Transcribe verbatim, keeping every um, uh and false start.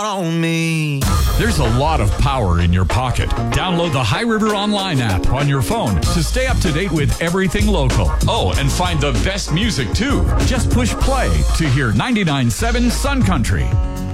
on me. There's a lot of power in your pocket. Download the High River Online app on your phone to stay up to date with everything local. Oh, and find the best music too. Just push play to hear ninety-nine point seven Sun Country.